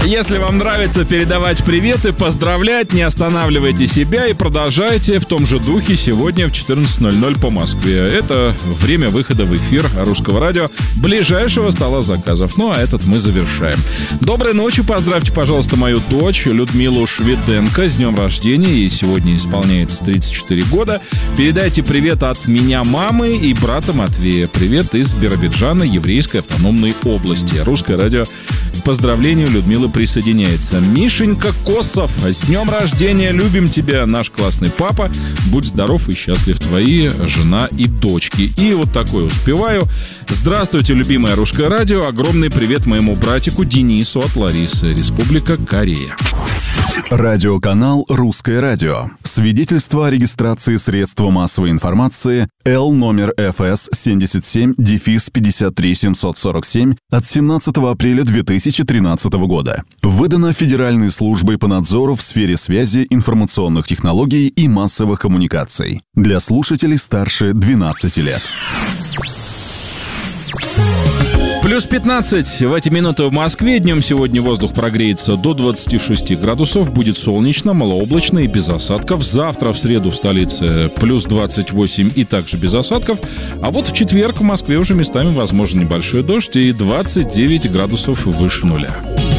Если вам нравится передавать приветы, поздравлять, не останавливайте себя и продолжайте в том же духе сегодня в 14:00 по Москве. Это время выхода в эфир Русского радио ближайшего стола заказов. Ну, а этот мы завершаем. Доброй ночи, поздравьте, пожалуйста, мою дочь Людмилу Шведенко с днем рождения. Ей сегодня исполняется 34 года. Передайте привет от меня, мамы и брата Матвея. Привет из Биробиджана, Еврейской автономной области. Русское радио к поздравлению Людмилы присоединяется. Мишенька Косов, с днем рождения, любим тебя, наш классный папа. Будь здоров и счастлив, твои жена и дочки. И вот такое успеваю. Здравствуйте, любимое Русское радио. Огромный привет моему братику Денису от Ларисы, Республика Корея. Радиоканал «Русское радио». Свидетельство о регистрации средства массовой информации Л номер ФС 77-53747 от 17 апреля 2013 года. Выдано Федеральной службой по надзору в сфере связи, информационных технологий и массовых коммуникаций. Для слушателей старше 12 лет. Плюс 15 в эти минуты в Москве. Днем сегодня воздух прогреется до 26 градусов. Будет солнечно, малооблачно и без осадков. Завтра в среду в столице плюс 28 и также без осадков. А вот в четверг в Москве уже местами возможен небольшой дождь и 29 градусов выше нуля.